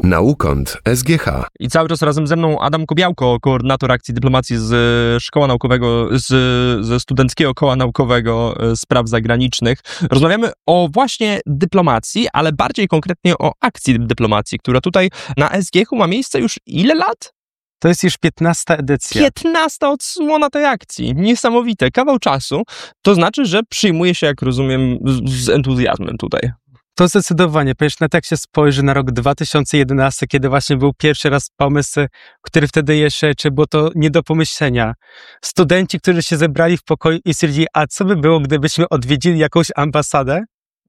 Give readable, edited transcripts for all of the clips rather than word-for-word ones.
Naukont SGH. I cały czas razem ze mną Adam Kobiałko, koordynator akcji dyplomacji z szkoły naukowego, ze Studenckiego Koła Naukowego Spraw Zagranicznych. Rozmawiamy o właśnie dyplomacji, ale bardziej konkretnie o akcji dyplomacji, która tutaj na SGH ma miejsce już ile lat? To jest już 15. edycja. 15. odsłona tej akcji. Niesamowite. Kawał czasu. To znaczy, że przyjmuje się, jak rozumiem, z entuzjazmem tutaj. To zdecydowanie, ponieważ nawet jak się spojrzy na rok 2011, kiedy właśnie był pierwszy raz pomysł, który wtedy jeszcze było to nie do pomyślenia. Studenci, którzy się zebrali w pokoju i stwierdzili, a co by było, gdybyśmy odwiedzili jakąś ambasadę?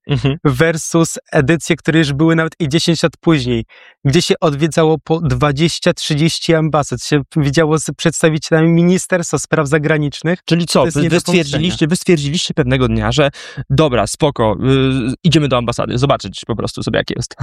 Versus edycje, które już były nawet i 10 lat później, gdzie się odwiedzało po 20-30 ambasad, się widziało z przedstawicielami Ministerstwa Spraw Zagranicznych. Czyli co, wy stwierdziliście pewnego dnia, że dobra, spoko, idziemy do ambasady, zobaczyć po prostu sobie jak jest.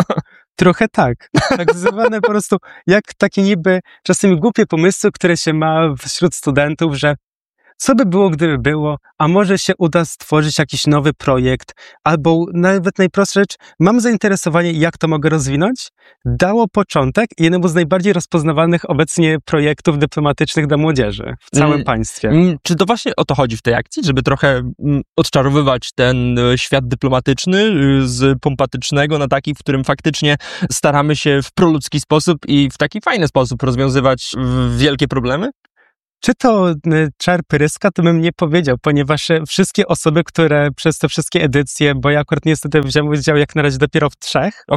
Trochę tak. Tak zwane po prostu jak takie niby czasami głupie pomysły, które się ma wśród studentów, że co by było, gdyby było, a może się uda stworzyć jakiś nowy projekt, albo nawet najprostsza rzecz, mam zainteresowanie, jak to mogę rozwinąć, dało początek jednemu z najbardziej rozpoznawalnych obecnie projektów dyplomatycznych dla młodzieży w całym państwie. Czy to właśnie o to chodzi w tej akcji, żeby trochę odczarowywać ten świat dyplomatyczny z pompatycznego na taki, w którym faktycznie staramy się w proludzki sposób i w taki fajny sposób rozwiązywać wielkie problemy? Czy to czar pryska, to bym nie powiedział, ponieważ wszystkie osoby, które przez te wszystkie edycje, bo ja akurat niestety wziąłem udział jak na razie dopiero w 3,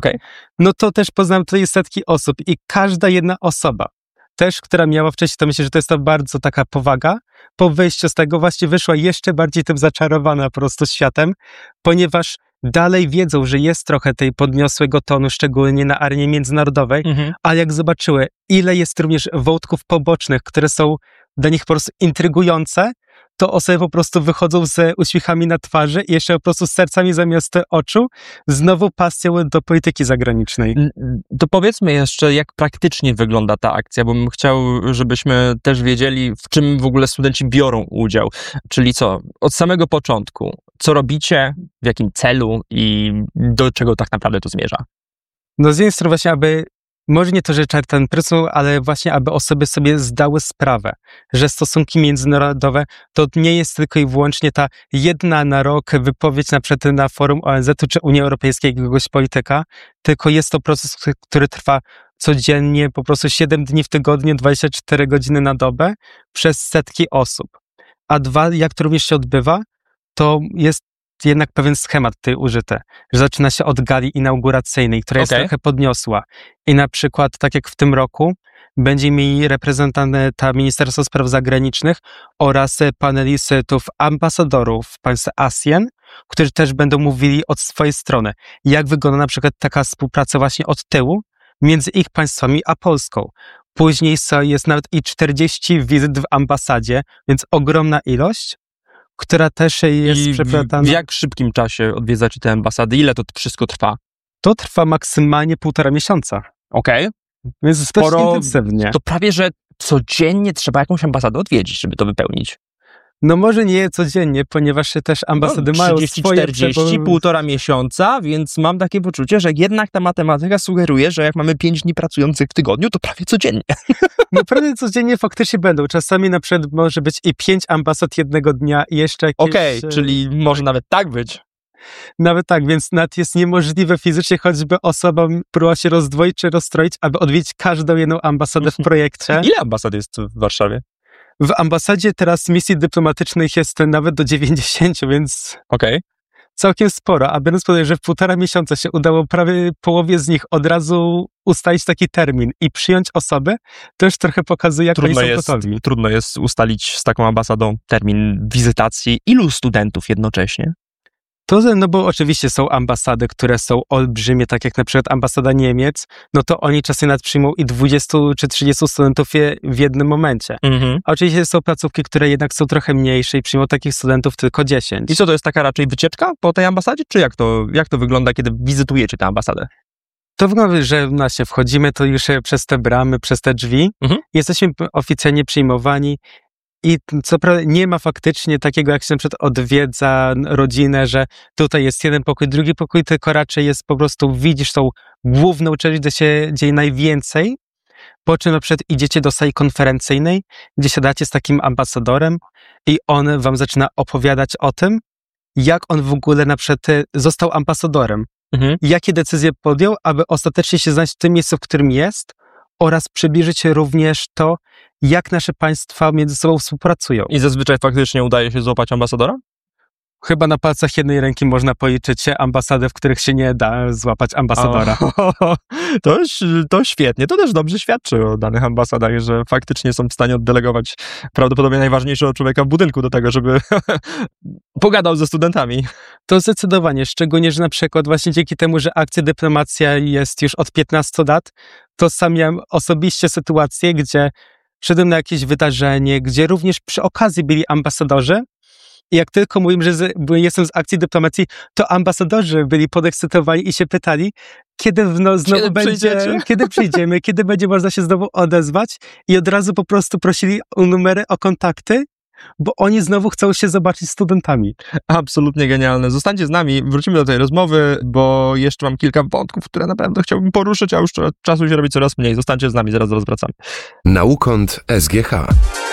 no to też poznałem tutaj setki osób i każda jedna osoba, też która miała wcześniej, to myślę, że to jest to bardzo taka powaga, po wyjściu z tego właśnie wyszła jeszcze bardziej tym zaczarowana po prostu światem, ponieważ dalej wiedzą, że jest trochę tej podniosłego tonu, szczególnie na arenie międzynarodowej, a jak zobaczyły, ile jest również wątków pobocznych, które są dla nich po prostu intrygujące, to osoby po prostu wychodzą z uśmiechami na twarzy i jeszcze po prostu z sercami zamiast oczu, znowu pasją do polityki zagranicznej. To powiedzmy jeszcze, jak praktycznie wygląda ta akcja, bo bym chciał, żebyśmy też wiedzieli, w czym w ogóle studenci biorą udział. Czyli co, od samego początku, co robicie, w jakim celu i do czego tak naprawdę to zmierza? No z jednej strony właśnie, aby może nie to, że czar ten prysł, ale właśnie, aby osoby sobie zdały sprawę, że stosunki międzynarodowe to nie jest tylko i wyłącznie ta jedna na rok wypowiedź na przykład na forum ONZ-u czy Unii Europejskiej jakiegoś polityka, tylko jest to proces, który trwa codziennie, po prostu 7 dni w tygodniu, 24 godziny na dobę przez setki osób. A 2, jak to również się odbywa, to jest jednak pewien schemat tutaj użyty, że zaczyna się od gali inauguracyjnej, która jest trochę podniosła. I na przykład, tak jak w tym roku, będzie mieli reprezentanta Ministerstwa Spraw Zagranicznych oraz panelistów, ambasadorów państw ASEAN, którzy też będą mówili od swojej strony, jak wygląda na przykład taka współpraca właśnie od tyłu między ich państwami a Polską. Później jest nawet i 40 wizyt w ambasadzie, więc ogromna ilość, która też jest przeprowadzana. W jak szybkim czasie odwiedzacie te ambasady? Ile to wszystko trwa? To trwa maksymalnie 1,5 miesiąca. Więc sporo, dość intensywnie. To prawie, że codziennie trzeba jakąś ambasadę odwiedzić, żeby to wypełnić. No może nie codziennie, ponieważ też ambasady mają 30-40, 1,5 miesiąca, więc mam takie poczucie, że jednak ta matematyka sugeruje, że jak mamy 5 dni pracujących w tygodniu, to prawie codziennie. No prawie codziennie faktycznie będą. Czasami na przykład może być i 5 ambasad jednego dnia i jeszcze jakieś... czyli może nawet tak być. Nawet tak, więc nawet jest niemożliwe fizycznie, choćby osoba próbowała się rozdwoić czy rozstroić, aby odwiedzić każdą jedną ambasadę w projekcie. Ile ambasad jest w Warszawie? W ambasadzie teraz misji dyplomatycznych jest nawet do 90, więc całkiem sporo. A biorąc pod uwagę, że w 1,5 miesiąca się udało prawie połowie z nich od razu ustalić taki termin i przyjąć osoby, to już trochę pokazuje, jak oni są gotowi. Trudno jest ustalić z taką ambasadą termin wizytacji. Ilu studentów jednocześnie? To, no bo oczywiście są ambasady, które są olbrzymie, tak jak na przykład ambasada Niemiec, no to oni czasem nawet przyjmą i 20 czy 30 studentów w jednym momencie. A oczywiście są placówki, które jednak są trochę mniejsze i przyjmą takich studentów tylko 10. I co, to jest taka raczej wycieczka po tej ambasadzie, czy jak to wygląda, kiedy wizytujecie tę ambasadę? To wygląda, że się wchodzimy, to już przez te bramy, przez te drzwi, jesteśmy oficjalnie przyjmowani I co prawda nie ma faktycznie takiego, jak się na przykład odwiedza rodzinę, że tutaj jest jeden pokój, drugi pokój, tylko raczej jest po prostu, widzisz tą główną część, gdzie się dzieje najwięcej, po czym na przykład idziecie do sali konferencyjnej, gdzie siadacie z takim ambasadorem i on wam zaczyna opowiadać o tym, jak on w ogóle na przykład został ambasadorem. Jakie decyzje podjął, aby ostatecznie się znaleźć w tym miejscu, w którym jest, oraz przybliżyć również to, jak nasze państwa między sobą współpracują. I zazwyczaj faktycznie udaje się złapać ambasadora? Chyba na palcach jednej ręki można policzyć ambasady, w których się nie da złapać ambasadora. To świetnie. To też dobrze świadczy o danych ambasadach, że faktycznie są w stanie oddelegować prawdopodobnie najważniejszego człowieka w budynku do tego, żeby pogadał ze studentami. To zdecydowanie, szczególnie, że na przykład właśnie dzięki temu, że akcja Dyplomacja jest już od 15 lat, to sam miałem osobiście sytuację, gdzie szedłem na jakieś wydarzenie, gdzie również przy okazji byli ambasadorzy. I jak tylko mówiłem, że jestem z akcji Dyplomacji, to ambasadorzy byli podekscytowani i się pytali, kiedy znowu będzie, kiedy przyjdziemy, kiedy będzie można się znowu odezwać. I od razu po prostu prosili o numery, o kontakty, bo oni znowu chcą się zobaczyć z studentami. Absolutnie genialne. Zostańcie z nami, wrócimy do tej rozmowy, bo jeszcze mam kilka wątków, które naprawdę chciałbym poruszyć, a już czasu się robi coraz mniej. Zostańcie z nami, zaraz wracamy. Naukąt SGH.